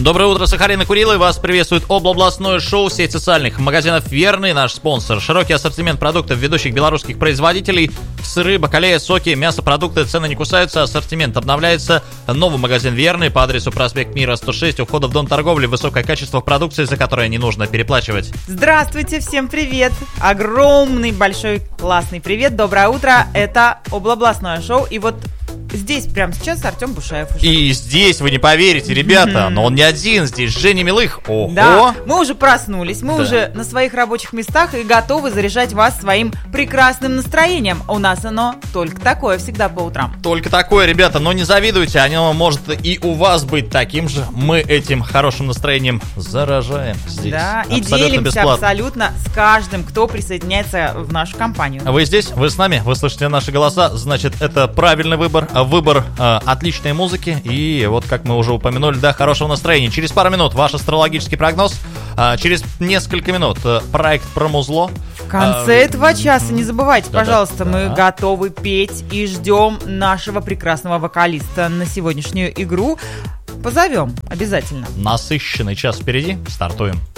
Доброе утро, Сахарин и Курилы. Вас приветствует областное шоу, сеть социальных магазинов «Верный», наш спонсор. Широкий ассортимент продуктов ведущих белорусских производителей. Сыры, бакалея, соки, мясопродукты, цены не кусаются, ассортимент обновляется. Новый магазин «Верный» по адресу проспект Мира, 106, у входа в Дом торговли. Высокое качество продукции, за которое не нужно переплачивать. Здравствуйте, всем привет! Огромный, большой, классный привет, доброе утро. Это областное шоу, и вот здесь прямо сейчас Артем Бушаев уже. И здесь, вы не поверите, ребята, но он не один, здесь Женя Милых. Ого! Да, мы уже проснулись, мы уже на своих рабочих местах и готовы заряжать вас своим прекрасным настроением. У нас оно только такое всегда по утрам. Только такое, ребята, но не завидуйте, оно может и у вас быть таким же. Мы этим хорошим настроением заражаем здесь. Да, абсолютно и делимся бесплатно. Абсолютно с каждым, кто присоединяется в нашу компанию. Вы здесь, вы с нами, вы слышите наши голоса, значит, это правильный выбор. Выбор отличной музыки и вот, как мы уже упомянули, да, хорошего настроения. Через пару минут ваш астрологический прогноз, через несколько минут проект про музло. В конце этого часа не забывайте, пожалуйста, да. мы готовы петь и ждем нашего прекрасного вокалиста на сегодняшнюю игру. Позовем обязательно. Насыщенный час впереди, стартуем.